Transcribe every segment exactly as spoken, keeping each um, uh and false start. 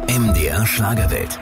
M D R Schlagerwelt.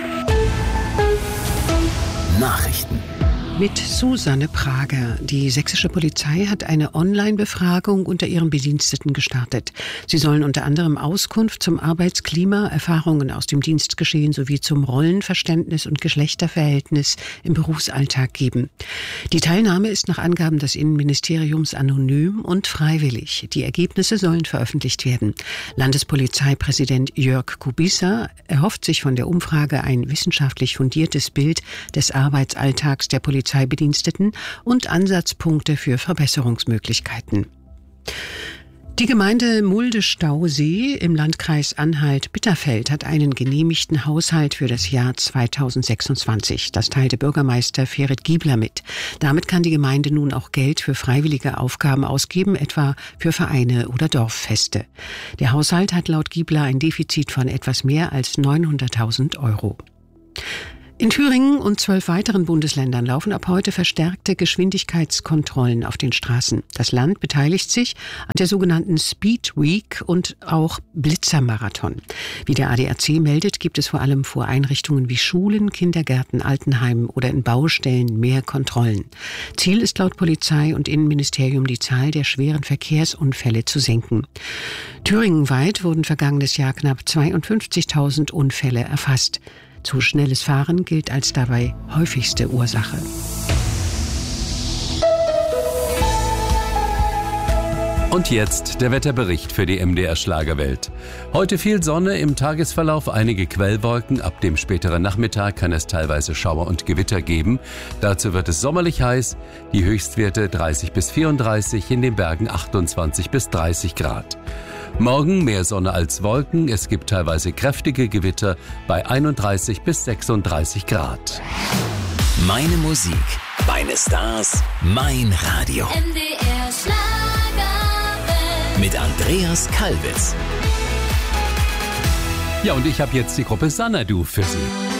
Nachrichten. Mit Susanne Prager. Die sächsische Polizei hat eine Online-Befragung unter ihren Bediensteten gestartet. Sie sollen unter anderem Auskunft zum Arbeitsklima, Erfahrungen aus dem Dienstgeschehen sowie zum Rollenverständnis und Geschlechterverhältnis im Berufsalltag geben. Die Teilnahme ist nach Angaben des Innenministeriums anonym und freiwillig. Die Ergebnisse sollen veröffentlicht werden. Landespolizeipräsident Jörg Kubica erhofft sich von der Umfrage ein wissenschaftlich fundiertes Bild des Arbeitsalltags der Polizei Polizeibediensteten und Ansatzpunkte für Verbesserungsmöglichkeiten. Die Gemeinde Mulde-Stausee im Landkreis Anhalt-Bitterfeld hat einen genehmigten Haushalt für das Jahr zweitausendsechsundzwanzig. Das teilte Bürgermeister Ferit Giebler mit. Damit kann die Gemeinde nun auch Geld für freiwillige Aufgaben ausgeben, etwa für Vereine oder Dorffeste. Der Haushalt hat laut Giebler ein Defizit von etwas mehr als neunhunderttausend Euro. In Thüringen und zwölf weiteren Bundesländern laufen ab heute verstärkte Geschwindigkeitskontrollen auf den Straßen. Das Land beteiligt sich an der sogenannten Speed Week und auch Blitzermarathon. Wie der A D A C meldet, gibt es vor allem vor Einrichtungen wie Schulen, Kindergärten, Altenheimen oder in Baustellen mehr Kontrollen. Ziel ist laut Polizei und Innenministerium, die Zahl der schweren Verkehrsunfälle zu senken. Thüringenweit wurden vergangenes Jahr knapp zweiundfünfzigtausend Unfälle erfasst. Zu schnelles Fahren gilt als dabei häufigste Ursache. Und jetzt der Wetterbericht für die M D R Schlagerwelt. Heute viel Sonne, im Tagesverlauf einige Quellwolken. Ab dem späteren Nachmittag kann es teilweise Schauer und Gewitter geben. Dazu wird es sommerlich heiß. Die Höchstwerte dreißig bis vierunddreißig, in den Bergen achtundzwanzig bis dreißig Grad. Morgen mehr Sonne als Wolken. Es gibt teilweise kräftige Gewitter bei einunddreißig bis sechsunddreißig Grad. Meine Musik, meine Stars, mein Radio. M D R Schlagerwelt. Mit Andreas Kalbitz. Ja, und ich habe jetzt die Gruppe Sanadu für Sie.